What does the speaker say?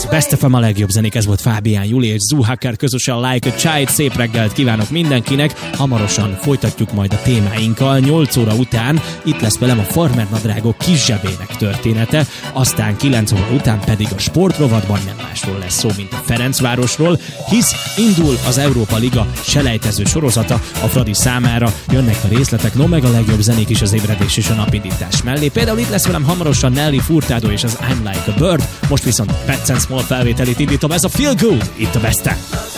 Best FM a legjobb zenék, ez volt Fábián Juli és Zoo Hacker közösen Like a Child. Szép reggelt kívánok mindenkinek. Hamarosan folytatjuk majd a témáinkkal. 8 óra után itt lesz velem a farmernadrágok kis zsebének története, aztán 9 óra után pedig a sportrovatban nem másról lesz szó, mint a Ferencvárosról, hisz indul az Európa Liga selejtező sorozata a Fradi számára. Jönnek a részletek, no meg a legjobb zenék is az ébredés és a napindítás mellé. Például itt lesz velem hamarosan Nelly Furtado és az I'm Like a Bird. Most viszont Pet Small felvételét indítom, ez a Feel Good, itt a Best.